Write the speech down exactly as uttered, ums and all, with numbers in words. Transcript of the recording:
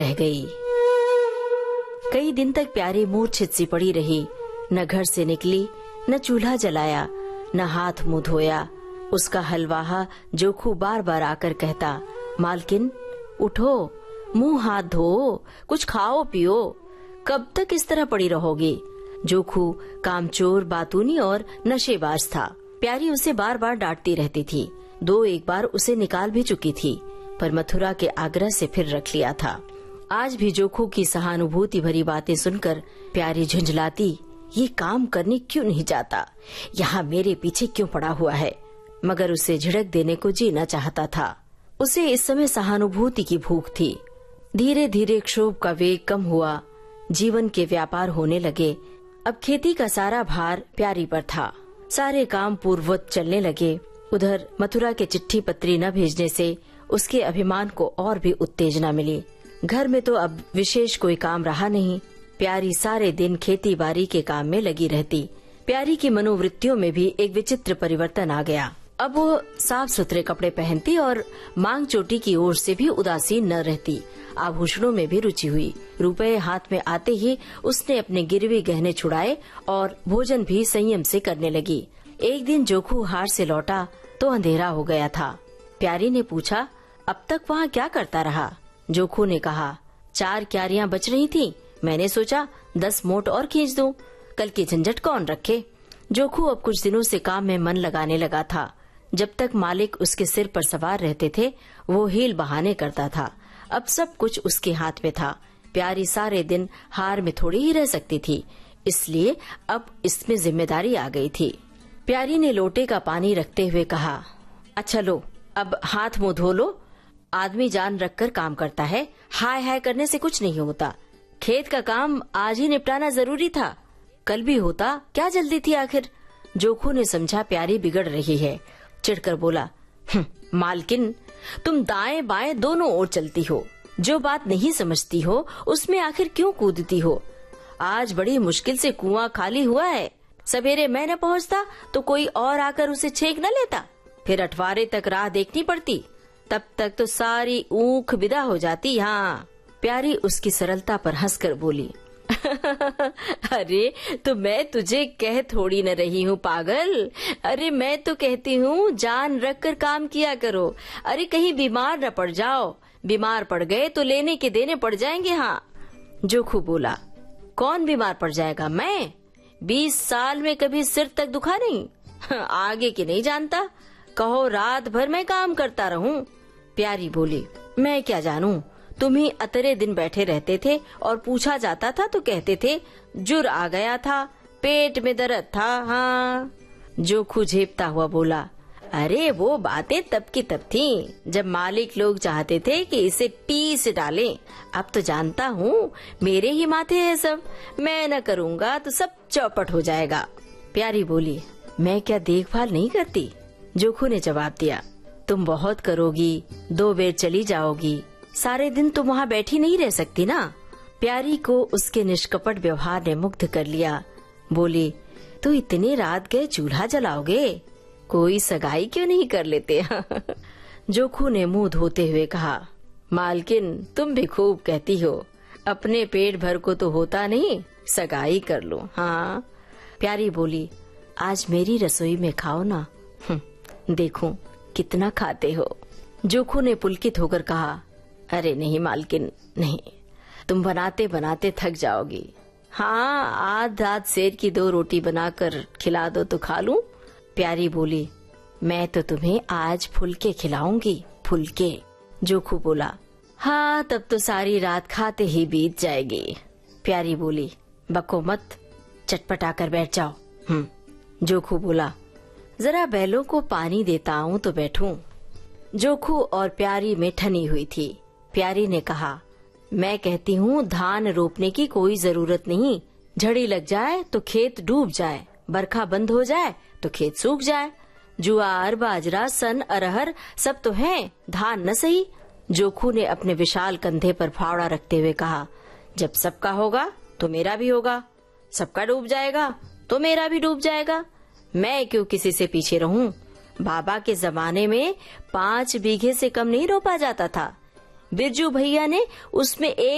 रह गई। कई दिन तक प्यारी मूर्छित सी पड़ी रही, न घर से निकली, न चूल्हा जलाया, न हाथ मुंह धोया। उसका हलवाहा जोखू बार बार आकर कहता, मालकिन उठो, मुंह हाथ धो, कुछ खाओ पियो, कब तक इस तरह पड़ी रहोगी। जोखू कामचोर, बातूनी और नशेबाज था। प्यारी उसे बार बार डांटती रहती थी। दो एक बार उसे निकाल भी चुकी थी, पर मथुरा के आग्रह से फिर रख लिया था। आज भी जोखू की सहानुभूति भरी बातें सुनकर प्यारी झुंझलाती, ये काम करने क्यों नहीं जाता, यहाँ मेरे पीछे क्यों पड़ा हुआ है। मगर उसे झिड़क देने को जीना चाहता था। उसे इस समय सहानुभूति की भूख थी। धीरे धीरे क्षोभ का वेग कम हुआ, जीवन के व्यापार होने लगे। अब खेती का सारा भार प्यारी पर था। सारे काम पूर्ववत चलने लगे। उधर मथुरा के चिट्ठी पत्री न भेजने से उसके अभिमान को और भी उत्तेजना मिली। घर में तो अब विशेष कोई काम रहा नहीं। प्यारी सारे दिन खेती बाड़ी के काम में लगी रहती। प्यारी की मनोवृत्तियों में भी एक विचित्र परिवर्तन आ गया। अब वो साफ सुथरे कपड़े पहनती और मांग चोटी की ओर से भी उदासीन न रहती। आभूषणों में भी रुचि हुई। रुपए हाथ में आते ही उसने अपने गिरवी गहने छुड़ाए और भोजन भी संयम से करने लगी। एक दिन जोखू हार से लौटा तो अंधेरा हो गया था। प्यारी ने पूछा, अब तक वहाँ क्या करता रहा। जोखू ने कहा, चार क्यारियां बच रही थीं, मैंने सोचा दस मोट और खींच दूं, कल की झंझट कौन रखे। जोखू अब कुछ दिनों से काम में मन लगाने लगा था। जब तक मालिक उसके सिर पर सवार रहते थे, वो हील बहाने करता था। अब सब कुछ उसके हाथ में था। प्यारी सारे दिन हार में थोड़ी ही रह सकती थी, इसलिए अब इसमें जिम्मेदारी आ गई थी। प्यारी ने लोटे का पानी रखते हुए कहा, अच्छा लो, अब हाथ मुंह धो लो। आदमी जान रखकर काम करता है, हाय हाय करने से कुछ नहीं होता। खेत का काम आज ही निपटाना जरूरी था, कल भी होता, क्या जल्दी थी आखिर। जोखू ने समझा प्यारी बिगड़ रही है, चिढ़कर बोला, मालकिन तुम दाएं बाएं दोनों ओर चलती हो, जो बात नहीं समझती हो उसमें आखिर क्यों कूदती हो। आज बड़ी मुश्किल से कुआं खाली हुआ है, सवेरे मैं न पहुंचता तो कोई और आकर उसे छेक न लेता, फिर अठवारे तक राह देखनी पड़ती, तब तक तो सारी ऊख विदा हो जाती। हाँ। प्यारी उसकी सरलता पर हंसकर बोली, अरे तो मैं तुझे कह थोड़ी न रही हूँ पागल, अरे मैं तो कहती हूँ जान रख कर काम किया करो। अरे कहीं बीमार न पड़ जाओ, बीमार पड़ गए तो लेने के देने पड़ जाएंगे। हाँ। जोखू बोला, कौन बीमार पड़ जाएगा, मैं बीस साल में कभी सिर तक दुखा नहीं, आगे की नहीं जानता, कहो रात भर मैं काम करता रहूं। प्यारी बोली, मैं क्या जानूं, तुम ही अतरे दिन बैठे रहते थे और पूछा जाता था तो कहते थे जुर आ गया था, पेट में दर्द था। हाँ। जोखू झेपता हुआ बोला, अरे वो बातें तब की तब थीं, जब मालिक लोग चाहते थे कि इसे पीस डालें। अब तो जानता हूँ मेरे ही माथे है सब, मैं न करूँगा तो सब चौपट हो जाएगा। प्यारी बोली, मैं क्या देखभाल नहीं करती। जोखू ने जवाब दिया, तुम बहुत करोगी, दो बेर चली जाओगी, सारे दिन तुम वहाँ बैठी नहीं रह सकती ना। प्यारी को उसके निष्कपट व्यवहार ने मुग्ध कर लिया। बोली, तो इतने रात गए चूल्हा जलाओगे, कोई सगाई क्यों नहीं कर लेते। जोखू ने मुंह धोते हुए कहा, मालकिन तुम भी खूब कहती हो, अपने पेट भर को तो होता नहीं, सगाई कर लो। हाँ। प्यारी बोली, आज मेरी रसोई में खाओ ना, देखो कितना खाते हो। जोखू ने पुलकित होकर कहा, अरे नहीं मालकिन नहीं, तुम बनाते बनाते थक जाओगी। हाँ, आध आध सेर की दो रोटी बनाकर खिला दो तो खा लूं। प्यारी बोली, मैं तो तुम्हें आज फुलके खिलाऊंगी, फुलके। जोखू बोला, हाँ तब तो सारी रात खाते ही बीत जाएगी। प्यारी बोली, बको मत, चटपटा कर बैठ जाओ। हम्म। जोखू बोला, जरा बैलों को पानी देता हूँ तो बैठूं। जोखू और प्यारी में ठनी हुई थी। प्यारी ने कहा, मैं कहती हूँ धान रोपने की कोई जरूरत नहीं, झड़ी लग जाए तो खेत डूब जाए, बरखा बंद हो जाए तो खेत सूख जाए, जुआर बाजरा सन अरहर सब तो है, धान न सही। जोखू ने अपने विशाल कंधे पर फावड़ा रखते हुए कहा, जब सबका होगा तो मेरा भी होगा, सबका डूब जाएगा तो मेरा भी डूब जाएगा, मैं क्यों किसी से पीछे रहूं। बाबा के जमाने में पाँच बीघे से कम नहीं रोपा जाता था, बिरजू भैया ने उसमें एक